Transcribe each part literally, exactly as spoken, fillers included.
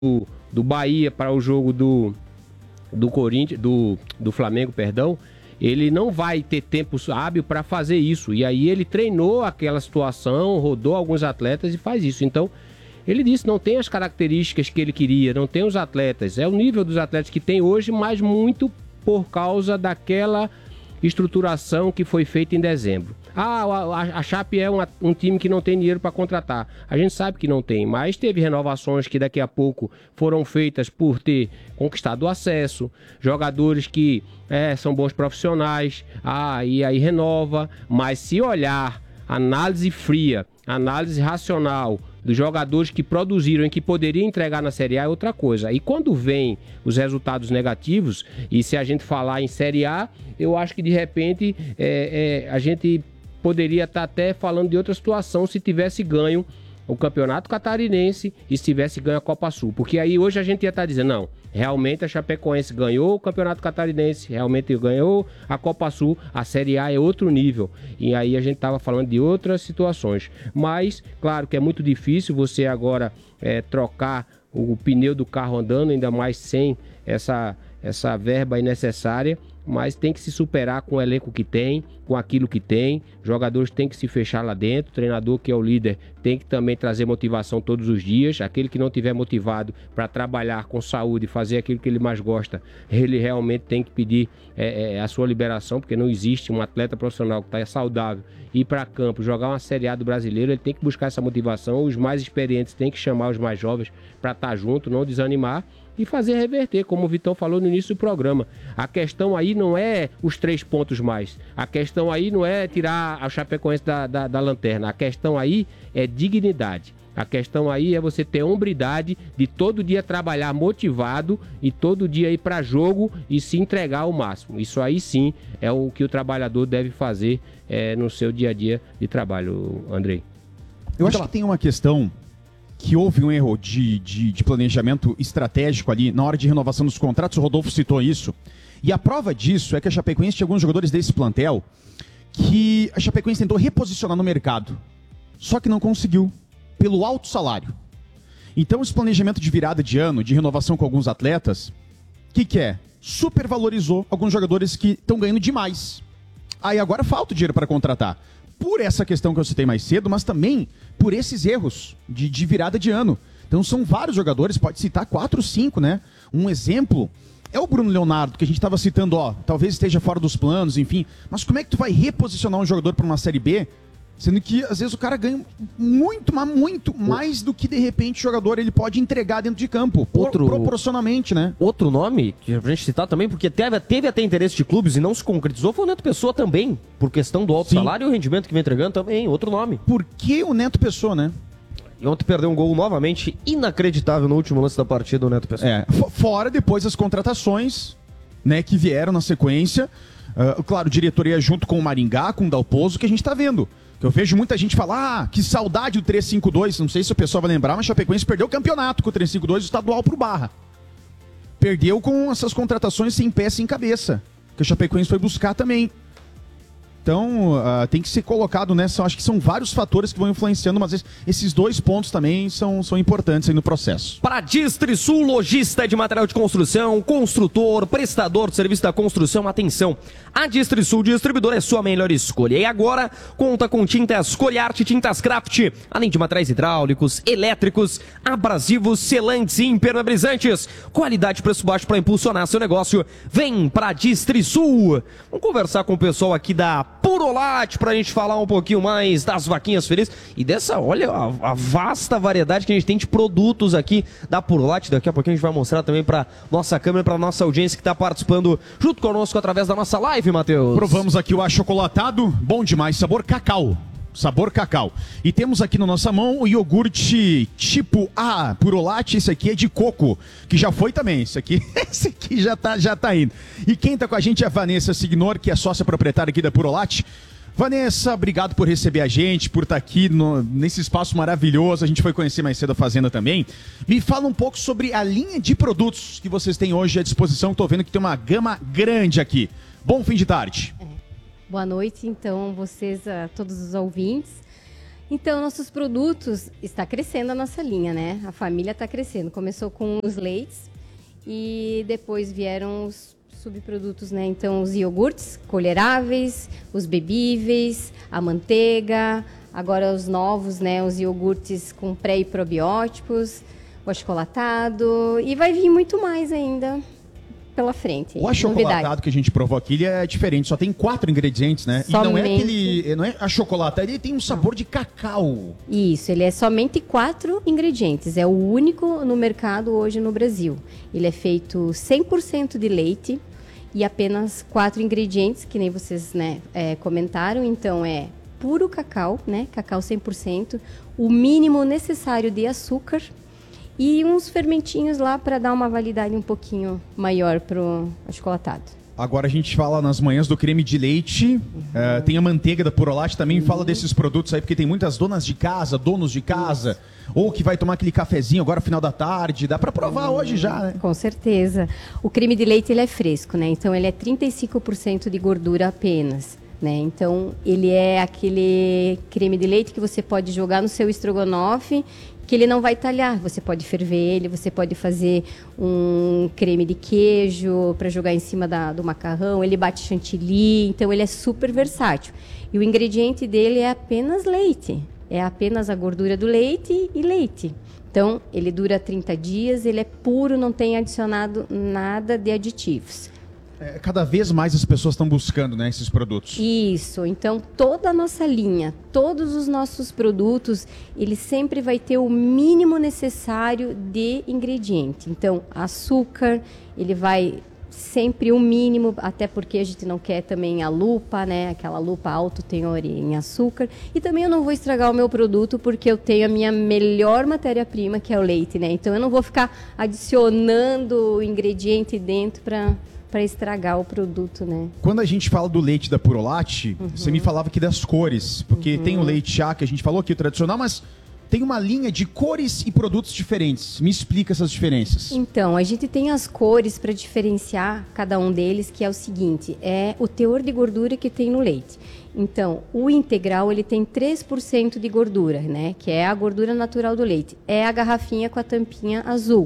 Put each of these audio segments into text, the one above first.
do, do Bahia para o jogo do, do Corinthians, do, do Flamengo, perdão, ele não vai ter tempo hábil para fazer isso. E aí ele treinou aquela situação, rodou alguns atletas e faz isso. Então, ele disse, não tem as características que ele queria, não tem os atletas. É o nível dos atletas que tem hoje, mas muito por causa daquela estruturação que foi feita em dezembro. Ah, a, a Chape é uma, um time que não tem dinheiro para contratar. A gente sabe que não tem, mas teve renovações que daqui a pouco foram feitas por ter conquistado o acesso, jogadores que é, são bons profissionais, ah, e aí renova. Mas se olhar análise fria, análise racional dos jogadores que produziram e que poderiam entregar na Série A é outra coisa. E quando vem os resultados negativos, e se a gente falar em Série A, eu acho que de repente é, é, a gente poderia estar até falando de outra situação se tivesse ganho o Campeonato Catarinense e se tivesse ganho a Copa Sul. Porque aí hoje a gente ia estar dizendo, não, realmente a Chapecoense ganhou o Campeonato Catarinense, realmente ganhou a Copa Sul, a Série A é outro nível. E aí a gente estava falando de outras situações. Mas, claro que é muito difícil você agora é, trocar o pneu do carro andando, ainda mais sem essa, essa verba aí necessária. Mas tem que se superar com o elenco que tem, com aquilo que tem. Jogadores têm que se fechar lá dentro. O treinador, que é o líder, tem que também trazer motivação todos os dias. Aquele que não tiver motivado para trabalhar com saúde, fazer aquilo que ele mais gosta, ele realmente tem que pedir é, é, a sua liberação, porque não existe um atleta profissional que está saudável, ir para campo, jogar uma Série A do Brasileiro, ele tem que buscar essa motivação. Os mais experientes têm que chamar os mais jovens para estar junto, não desanimar e fazer reverter, como o Vitão falou no início do programa. A questão aí não é os três pontos mais. A questão aí não é tirar a Chapecoense da, da, da lanterna. A questão aí é dignidade. A questão aí é você ter hombridade de todo dia trabalhar motivado e todo dia ir para jogo e se entregar ao máximo. Isso aí sim é o que o trabalhador deve fazer é, no seu dia a dia de trabalho, Andrei. Eu acho que tem uma questão que houve um erro de, de, de planejamento estratégico ali na hora de renovação dos contratos, o Rodolfo citou isso, e a prova disso é que a Chapecoense tinha alguns jogadores desse plantel que a Chapecoense tentou reposicionar no mercado, só que não conseguiu, pelo alto salário. Então esse planejamento de virada de ano, de renovação com alguns atletas, o que que é? Supervalorizou alguns jogadores que estão ganhando demais. Aí agora falta o dinheiro para contratar. Por essa questão que eu citei mais cedo, mas também por esses erros de, de virada de ano. Então são vários jogadores, pode citar quatro, cinco, né? Um exemplo é o Bruno Leonardo, que a gente estava citando, ó, talvez esteja fora dos planos, enfim. Mas como é que tu vai reposicionar um jogador para uma Série B, sendo que às vezes o cara ganha muito, mas muito mais do que de repente o jogador ele pode entregar dentro de campo, Outro, proporcionalmente, né? Outro nome, que a gente citar também, porque teve, teve até interesse de clubes e não se concretizou, foi o Neto Pessoa também, por questão do alto Sim. salário e o rendimento que vem entregando também, outro nome. Por que o Neto Pessoa, né? E ontem perdeu um gol novamente inacreditável no último lance da partida, o Neto Pessoa. É, fora depois as contratações, né, que vieram na sequência. Uh, claro, diretoria junto com o Maringá, com o Dalpozo, que a gente tá vendo. Eu vejo muita gente falar, ah, que saudade do três cinco dois, não sei se o pessoal vai lembrar, mas Chapecoense perdeu o campeonato com o três cinco dois, o estadual pro Barra. Perdeu com essas contratações sem pé, sem cabeça, que o Chapecoense foi buscar também. Então, uh, tem que ser colocado nessa, acho que são vários fatores que vão influenciando, mas esses dois pontos também são, são importantes aí no processo. Para Distrisul, lojista de material de construção, construtor, prestador de serviço da construção, atenção, a Distrisul Distribuidor é sua melhor escolha. E agora, conta com tintas Coriarte, tintas Craft, além de materiais hidráulicos, elétricos, abrasivos, selantes e impermeabilizantes. Qualidade e preço baixo para impulsionar seu negócio. Vem para Distrisul. Vamos conversar com o pessoal aqui da Purolate pra gente falar um pouquinho mais das vaquinhas felizes e dessa, olha, a, a vasta variedade que a gente tem de produtos aqui da Purolate. Daqui a pouquinho a gente vai mostrar também pra nossa câmera, pra nossa audiência que tá participando junto conosco através da nossa live, Matheus. Provamos aqui o achocolatado, bom demais, sabor cacau. Sabor cacau. E temos aqui na nossa mão o iogurte tipo A, Purolate, esse aqui é de coco, que já foi também, esse aqui, esse aqui já tá, já tá indo. E quem tá com a gente é a Vanessa Signor, que é sócia proprietária aqui da Purolate. Vanessa, obrigado por receber a gente, por estar aqui no, nesse espaço maravilhoso, a gente foi conhecer mais cedo a Fazenda também. Me fala um pouco sobre a linha de produtos que vocês têm hoje à disposição, tô vendo que tem uma gama grande aqui. Bom fim de tarde. Boa noite, então, vocês, a todos os ouvintes. Então, nossos produtos, está crescendo a nossa linha, né? A família está crescendo. Começou com os leites e depois vieram os subprodutos, né? Então, os iogurtes colheráveis, os bebíveis, a manteiga, agora os novos, né? Os iogurtes com pré e probióticos, o achocolatado e vai vir muito mais ainda pela frente. O achocolatado novidade. Que a gente provou aqui, ele é diferente, só tem quatro ingredientes, né? Somente... E não é aquele, não é achocolatado, ele tem um sabor de cacau. Isso, ele é somente quatro ingredientes, é o único no mercado hoje no Brasil. Ele é feito cem por cento de leite e apenas quatro ingredientes, que nem vocês, né, é, comentaram, então é puro cacau, né, cacau cem por cento, o mínimo necessário de açúcar, e uns fermentinhos lá para dar uma validade um pouquinho maior pro achocolatado. Agora a gente fala nas manhãs do creme de leite, uhum. uh, tem a manteiga da Purolate também, uhum. Fala desses produtos aí, porque tem muitas donas de casa, donos de casa, isso. Ou que vai tomar aquele cafezinho agora no final da tarde, dá para provar uhum. hoje já, né? Com certeza. O creme de leite ele é fresco, né? Então ele é trinta e cinco por cento de gordura apenas. Né? Então, ele é aquele creme de leite que você pode jogar no seu estrogonofe, que ele não vai talhar. Você pode ferver ele, você pode fazer um creme de queijo para jogar em cima da, do macarrão, ele bate chantilly, então ele é super versátil. E o ingrediente dele é apenas leite, é apenas a gordura do leite e leite. Então, ele dura trinta dias, ele é puro, não tem adicionado nada de aditivos. É, cada vez mais as pessoas estão buscando, né, esses produtos. Isso, então toda a nossa linha, todos os nossos produtos, ele sempre vai ter o mínimo necessário de ingrediente. Então, açúcar, ele vai sempre o mínimo, até porque a gente não quer também a lupa, né, aquela lupa alto teor em açúcar. E também eu não vou estragar o meu produto porque eu tenho a minha melhor matéria-prima, que é o leite, né? Então eu não vou ficar adicionando ingrediente dentro para... para estragar o produto, né? Quando a gente fala do leite da Purolate, uhum. Você me falava aqui das cores, porque uhum. Tem o leite chá, que a gente falou aqui, o tradicional, mas tem uma linha de cores e produtos diferentes. Me explica essas diferenças. Então, a gente tem as cores para diferenciar cada um deles, que é o seguinte, é o teor de gordura que tem no leite. Então, o integral, ele tem três por cento de gordura, né? Que é a gordura natural do leite. É a garrafinha com a tampinha azul.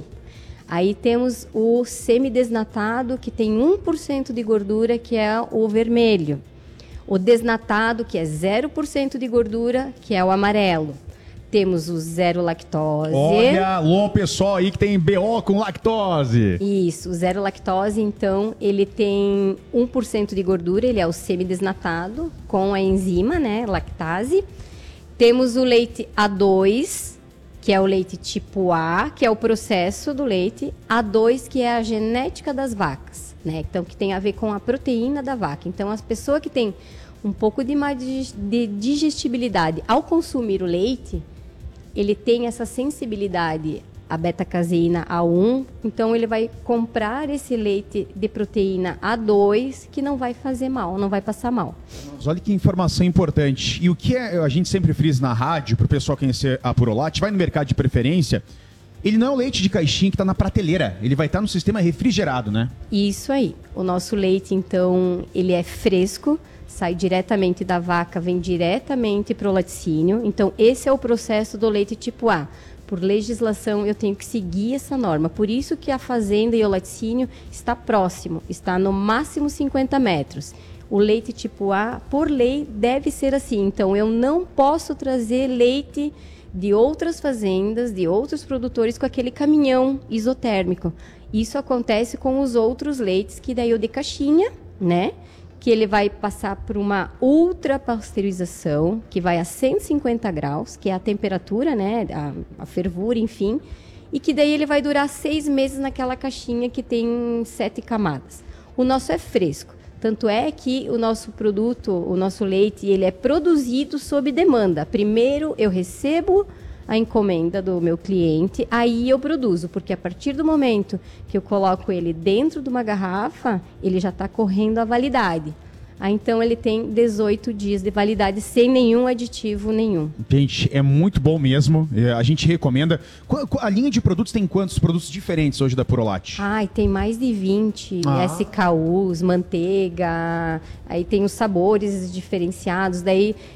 Aí temos o semidesnatado, que tem um por cento de gordura, que é o vermelho. O desnatado, que é zero por cento de gordura, que é o amarelo. Temos o zero lactose. Olha, alô, pessoal aí que tem B O com lactose. Isso, o zero lactose, então, ele tem um por cento de gordura, ele é o semidesnatado, com a enzima, né, lactase. Temos o leite A dois, que é o leite tipo A, que é o processo do leite, A dois, que é a genética das vacas, né? Então, que tem a ver com a proteína da vaca. Então, as pessoas que têm um pouco de mais de digestibilidade ao consumir o leite, ele tem essa sensibilidade à beta-caseína A um, então ele vai comprar esse leite de proteína A dois, que não vai fazer mal, não vai passar mal. Mas olha que informação importante. E o que é, a gente sempre frisa na rádio, para o pessoal conhecer a Purolate, vai no mercado de preferência, ele não é o leite de caixinha que está na prateleira, ele vai estar tá no sistema refrigerado, né? Isso aí. O nosso leite, então, ele é fresco, sai diretamente da vaca, vem diretamente para o laticínio. Então, esse é o processo do leite tipo A. Por legislação, eu tenho que seguir essa norma. Por isso que a fazenda e o laticínio está próximo, está no máximo cinquenta metros. O leite tipo A, por lei, deve ser assim. Então, eu não posso trazer leite de outras fazendas, de outros produtores, com aquele caminhão isotérmico. Isso acontece com os outros leites, que daí o de caixinha, né? Que ele vai passar por uma ultrapasteurização, que vai a cento e cinquenta graus, que é a temperatura, né, a, a fervura, enfim, e que daí ele vai durar seis meses naquela caixinha que tem sete camadas. O nosso é fresco, tanto é que o nosso produto, o nosso leite, ele é produzido sob demanda. Primeiro eu recebo a encomenda do meu cliente, aí eu produzo, porque a partir do momento que eu coloco ele dentro de uma garrafa, ele já está correndo a validade. Aí, então, ele tem dezoito dias de validade sem nenhum aditivo nenhum. Gente, é muito bom mesmo. A gente recomenda. A linha de produtos tem quantos produtos diferentes hoje da Purolate? Ai, tem mais de vinte. Ah. S K Us, manteiga, aí tem os sabores diferenciados. Daí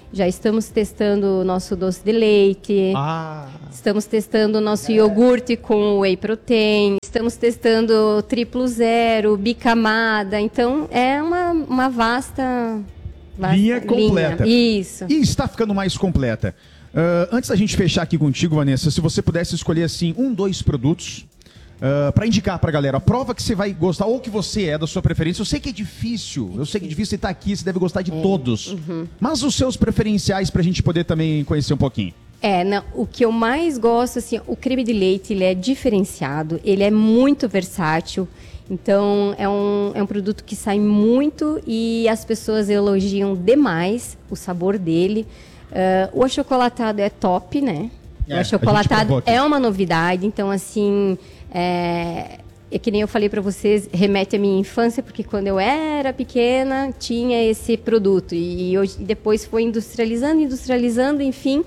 Já estamos testando o nosso doce de leite. Ah. Estamos testando o nosso iogurte com whey protein. Estamos testando triplo zero, bicamada. Então, é uma, uma vasta, vasta linha completa. Linha. Isso. E está ficando mais completa. Uh, antes da gente fechar aqui contigo, Vanessa, se você pudesse escolher assim um, dois produtos uh, para indicar para a galera, a prova que você vai gostar ou que você é da sua preferência. Eu sei que é difícil, eu sei que é difícil você estar aqui, você deve gostar de é. todos. Uhum. Mas os seus preferenciais para a gente poder também conhecer um pouquinho. É, não, o que eu mais gosto, assim, o creme de leite, ele é diferenciado, ele é muito versátil. Então, é um, é um produto que sai muito e as pessoas elogiam demais o sabor dele. Uh, o achocolatado é top, né? É, o achocolatado é uma novidade, então assim, é, é que nem eu falei para vocês, remete à minha infância, porque quando eu era pequena tinha esse produto e, hoje, e depois foi industrializando, industrializando, enfim,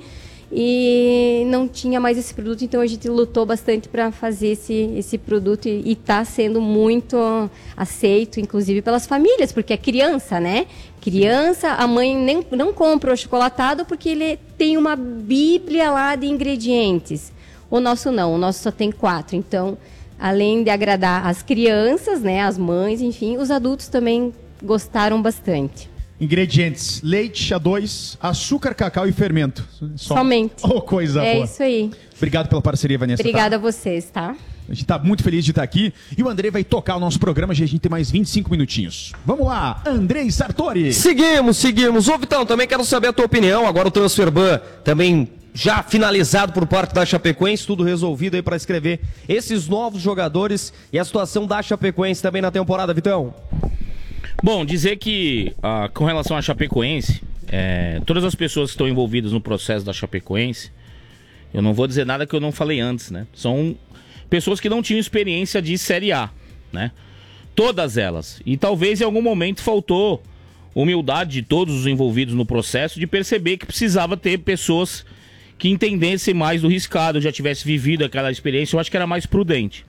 e não tinha mais esse produto, então a gente lutou bastante para fazer esse, esse produto e está sendo muito aceito, inclusive pelas famílias, porque é criança, né? Criança, a mãe nem, não compra o achocolatado porque ele tem uma bíblia lá de ingredientes. O nosso não, o nosso só tem quatro. Então, além de agradar as crianças, né, as mães, enfim, os adultos também gostaram bastante. Ingredientes: leite A dois, açúcar, cacau e fermento. Só... Somente. Oh, coisa é boa. É isso aí. Obrigado pela parceria, Vanessa. Obrigada tá? a vocês, tá? A gente tá muito feliz de estar aqui. E o Andrei vai tocar o nosso programa, a gente tem mais vinte e cinco minutinhos. Vamos lá, Andrei Sartori. Seguimos, seguimos. Ô, Vitão, também quero saber a tua opinião. Agora o Transferban também já finalizado por parte da Chapecoense, tudo resolvido aí para escrever esses novos jogadores e a situação da Chapecoense também na temporada, Vitão. Bom, dizer que ah, com relação à Chapecoense, é, todas as pessoas que estão envolvidas no processo da Chapecoense, eu não vou dizer nada que eu não falei antes, né? São pessoas que não tinham experiência de Série A, né? Todas elas. E talvez em algum momento faltou humildade de todos os envolvidos no processo de perceber que precisava ter pessoas que entendessem mais do riscado, já tivesse vivido aquela experiência. Eu acho que era mais prudente.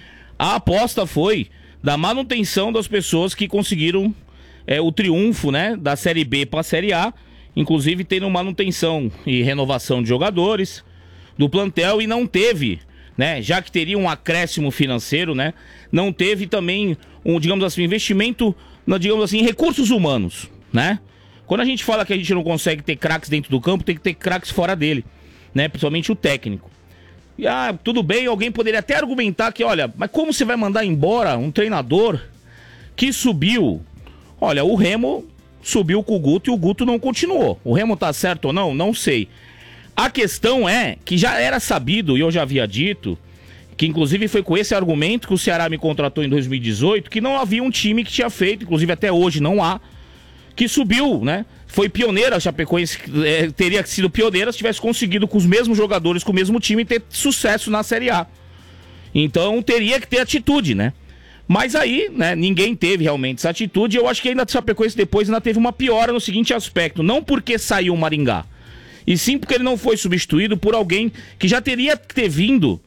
A aposta foi da manutenção das pessoas que conseguiram é, o triunfo, né, da Série B para a Série A, inclusive tendo manutenção e renovação de jogadores do plantel, e não teve, né, já que teria um acréscimo financeiro, né, não teve também um, digamos assim, investimento, digamos assim, em recursos humanos, né? Quando a gente fala que a gente não consegue ter craques dentro do campo, tem que ter craques fora dele, né, principalmente o técnico. E, ah, tudo bem, alguém poderia até argumentar que, olha, mas como você vai mandar embora um treinador que subiu? Olha, o Remo subiu com o Guto e o Guto não continuou. O Remo tá certo ou não? Não sei. A questão é que já era sabido, e eu já havia dito, que inclusive foi com esse argumento que o Ceará me contratou em dois mil e dezoito, que não havia um time que tinha feito, inclusive até hoje não há, que subiu, né? Foi pioneira, a Chapecoense é, teria sido pioneira se tivesse conseguido com os mesmos jogadores, com o mesmo time, ter sucesso na Série A. Então teria que ter atitude, né? Mas aí, né, ninguém teve realmente essa atitude. Eu acho que ainda a Chapecoense depois ainda teve uma piora no seguinte aspecto. Não porque saiu o Maringá, e sim porque ele não foi substituído por alguém que já teria que ter vindo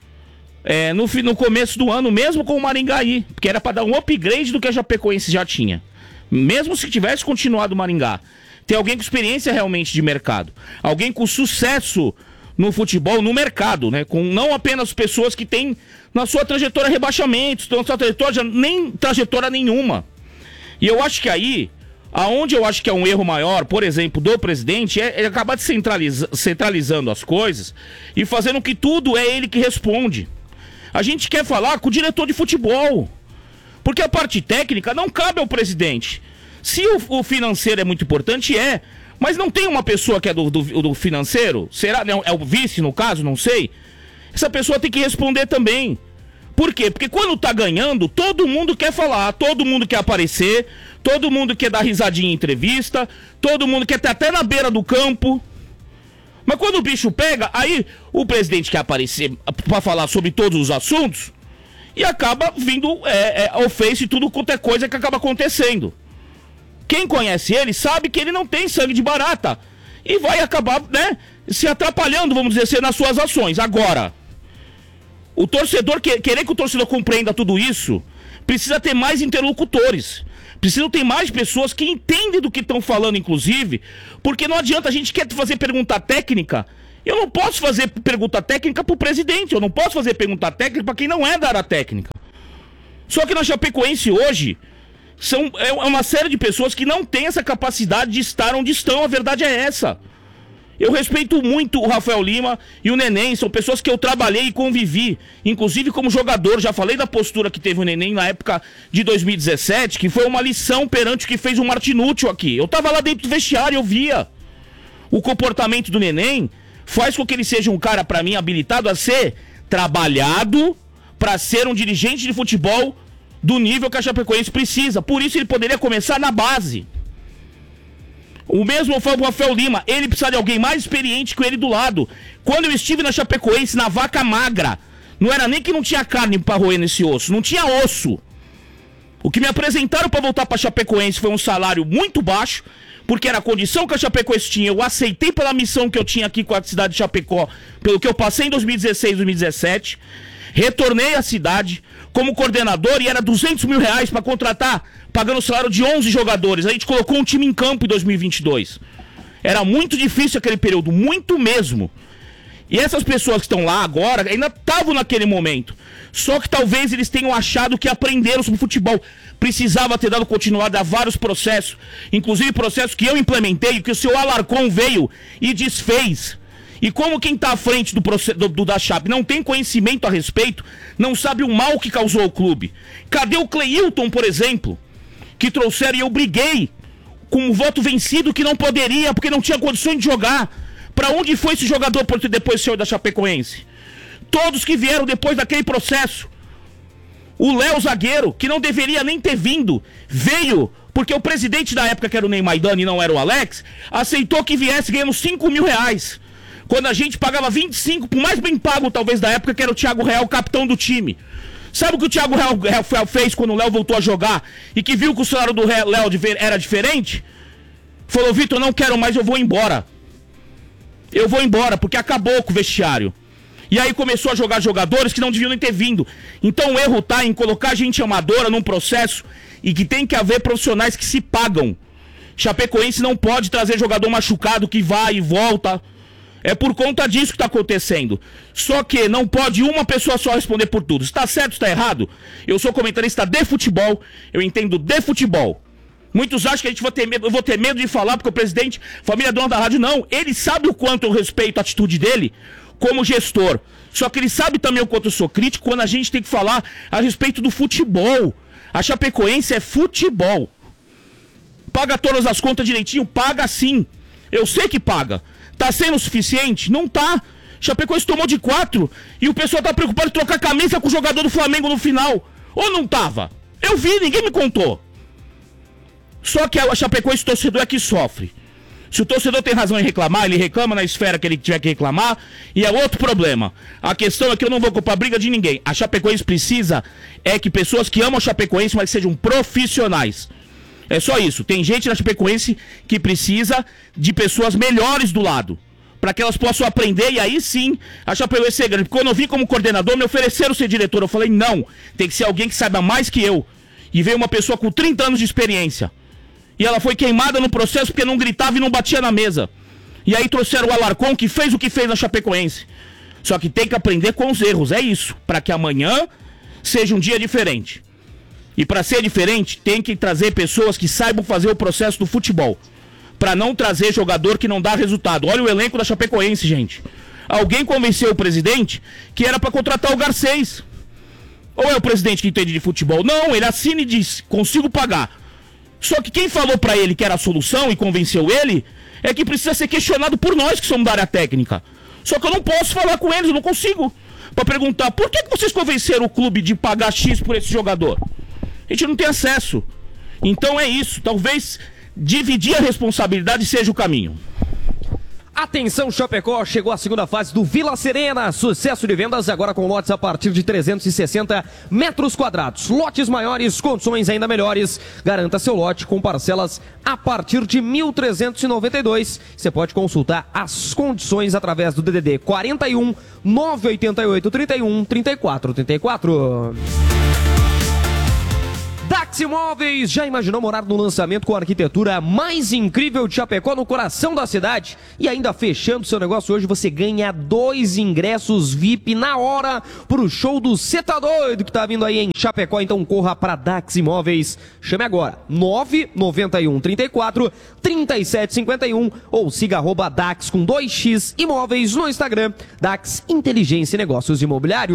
é, no, no começo do ano, mesmo com o Maringá aí. Porque era para dar um upgrade do que a Chapecoense já tinha. Mesmo se tivesse continuado o Maringá. Ter alguém com experiência realmente de mercado. Alguém com sucesso no futebol, no mercado, né? Com não apenas pessoas que têm na sua trajetória rebaixamentos, na sua trajetória nem trajetória nenhuma. E eu acho que aí, aonde eu acho que é um erro maior, por exemplo, do presidente, é ele acabar de centraliza, centralizando as coisas e fazendo que tudo é ele que responde. A gente quer falar com o diretor de futebol, porque a parte técnica não cabe ao presidente. Se o, o financeiro é muito importante, é. Mas não tem uma pessoa que é do, do, do financeiro? Será? É o vice, no caso? Não sei. Essa pessoa tem que responder também. Por quê? Porque quando tá ganhando, todo mundo quer falar, todo mundo quer aparecer, todo mundo quer dar risadinha em entrevista, todo mundo quer estar até na beira do campo. Mas quando o bicho pega, aí o presidente quer aparecer para falar sobre todos os assuntos e acaba vindo é, é, ao face e tudo quanto é coisa que acaba acontecendo. Quem conhece ele sabe que ele não tem sangue de barata e vai acabar, né, se atrapalhando, vamos dizer assim, nas suas ações. Agora, o torcedor, querer que o torcedor compreenda tudo isso, precisa ter mais interlocutores. Precisam ter mais pessoas que entendem do que estão falando, inclusive, porque não adianta, a gente quer fazer pergunta técnica. Eu não posso fazer pergunta técnica pro presidente, eu não posso fazer pergunta técnica para quem não é da área técnica. Só que na Chapecoense hoje, são, é uma série de pessoas que não tem essa capacidade de estar onde estão, a verdade é essa. Eu respeito muito o Rafael Lima e o Neném, são pessoas que eu trabalhei e convivi, inclusive como jogador. Já falei da postura que teve o Neném na época de dois mil e dezessete, que foi uma lição perante o que fez o Martinútil aqui. Eu tava lá dentro do vestiário, eu via. O comportamento do Neném faz com que ele seja um cara, pra mim, habilitado a ser trabalhado pra ser um dirigente de futebol do nível que a Chapecoense precisa. Por isso ele poderia começar na base. O mesmo foi o Rafael Lima. Ele precisa de alguém mais experiente que ele do lado. Quando eu estive na Chapecoense, na vaca magra, não era nem que não tinha carne pra roer nesse osso, não tinha osso. O que me apresentaram pra voltar pra Chapecoense foi um salário muito baixo, porque era a condição que a Chapecoense tinha. Eu aceitei pela missão que eu tinha aqui com a cidade de Chapecó, pelo que eu passei em dois mil e dezesseis, dois mil e dezessete. Retornei à cidade como coordenador e era duzentos mil reais para contratar, pagando o salário de onze jogadores. A gente colocou um time em campo em dois mil e vinte e dois. Era muito difícil aquele período, muito mesmo. E essas pessoas que estão lá agora ainda estavam naquele momento. Só que talvez eles tenham achado que aprenderam sobre futebol. Precisava ter dado continuidade a vários processos, inclusive processos que eu implementei, que o senhor Alarcon veio e desfez. E como quem está à frente do, do, do da Chape não tem conhecimento a respeito, não sabe o mal que causou ao clube. Cadê o Cleilton, por exemplo, que trouxeram e eu briguei com o voto vencido que não poderia, porque não tinha condições de jogar. Para onde foi esse jogador por depois saiu da Chapecoense? Todos que vieram depois daquele processo. O Léo zagueiro, que não deveria nem ter vindo, veio porque o presidente da época, que era o Ney Maidana e não era o Alex, aceitou que viesse ganhando cinco mil reais. Quando a gente pagava vinte e cinco, por mais bem pago talvez da época, que era o Thiago Real, capitão do time. Sabe o que o Thiago Real, Real fez quando o Léo voltou a jogar e que viu que o salário do Léo era diferente? Falou: Vitor, não quero mais, eu vou embora. Eu vou embora, porque acabou com o vestiário. E aí começou a jogar jogadores que não deviam nem ter vindo. Então o erro tá em colocar gente amadora num processo e que tem que haver profissionais que se pagam. Chapecoense não pode trazer jogador machucado que vai e volta. É por conta disso que está acontecendo. Só que não pode uma pessoa só responder por tudo. Está certo, está errado? Eu sou comentarista de futebol, eu entendo de futebol. Muitos acham que a gente vai ter medo, eu vou ter medo de falar porque o presidente, família dona da rádio, não. Ele sabe o quanto eu respeito a atitude dele como gestor. Só que ele sabe também o quanto eu sou crítico quando a gente tem que falar a respeito do futebol. A Chapecoense é futebol. Paga todas as contas direitinho? Paga sim. Eu sei que paga. Tá sendo o suficiente? Não tá. Chapecoense tomou de quatro e o pessoal tá preocupado em trocar camisa com o jogador do Flamengo no final. Ou não tava? Eu vi, ninguém me contou. Só que a Chapecoense, o torcedor é que sofre. Se o torcedor tem razão em reclamar, ele reclama na esfera que ele tiver que reclamar, e é outro problema. A questão é que eu não vou culpar a briga de ninguém. A Chapecoense precisa é que pessoas que amam a Chapecoense, mas sejam profissionais. É só isso. Tem gente na Chapecoense que precisa de pessoas melhores do lado, para que elas possam aprender, e aí sim a Chapecoense ser grande. Quando eu vim como coordenador, me ofereceram ser diretor. Eu falei: não, tem que ser alguém que saiba mais que eu. E veio uma pessoa com trinta anos de experiência. E ela foi queimada no processo porque não gritava e não batia na mesa. E aí trouxeram o Alarcon, que fez o que fez na Chapecoense. Só que tem que aprender com os erros, é isso. Para que amanhã seja um dia diferente. E para ser diferente, tem que trazer pessoas que saibam fazer o processo do futebol. Para não trazer jogador que não dá resultado. Olha o elenco da Chapecoense, gente. Alguém convenceu o presidente que era para contratar o Garcês. Ou é o presidente que entende de futebol? Não, ele assina e diz: consigo pagar. Só que quem falou pra ele que era a solução e convenceu ele é que precisa ser questionado por nós que somos da área técnica. Só que eu não posso falar com eles, eu não consigo. Pra perguntar: por que, que vocês convenceram o clube de pagar X por esse jogador? A gente não tem acesso. Então é isso, talvez dividir a responsabilidade seja o caminho. Atenção, Chapecó, chegou a segunda fase do Vila Serena, sucesso de vendas agora com lotes a partir de trezentos e sessenta metros quadrados, lotes maiores, condições ainda melhores. Garanta seu lote com parcelas a partir de mil trezentos e noventa e dois. Você pode consultar as condições através do D D D quarenta e um, nove oito oito, trinta e um, trinta e quatro, trinta e quatro. Daqui Dax Imóveis, já imaginou morar no lançamento com a arquitetura mais incrível de Chapecó, no coração da cidade? E ainda fechando seu negócio hoje, você ganha dois ingressos V I P na hora pro show do Cê Tá Doido que tá vindo aí em Chapecó. Então corra pra Dax Imóveis, chame agora, nove nove um, três quatro, três sete cinco um ou siga arroba Dax com dois x Imóveis no Instagram. Dax Inteligência e Negócios Imobiliários.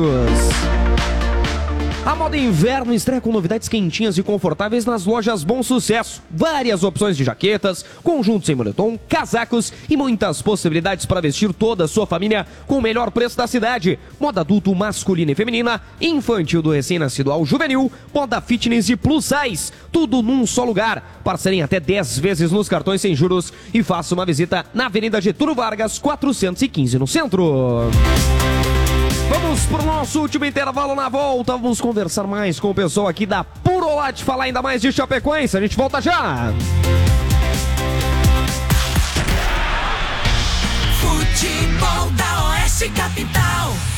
A moda inverno estreia com novidades quentinhas e confortáveis nas lojas Bom Sucesso. Várias opções de jaquetas, conjuntos em moletom, casacos e muitas possibilidades para vestir toda a sua família com o melhor preço da cidade. Moda adulto, masculina e feminina, infantil do recém-nascido ao juvenil, moda fitness e plus size. Tudo num só lugar. Parcelem até dez vezes nos cartões sem juros e faça uma visita na Avenida Getúlio Vargas, quatrocentos e quinze no centro. Vamos pro nosso último intervalo. Na volta, vamos conversar mais com o pessoal aqui da Purolite, falar ainda mais de Chapecoense. A gente volta já. Futebol da Oeste Capital.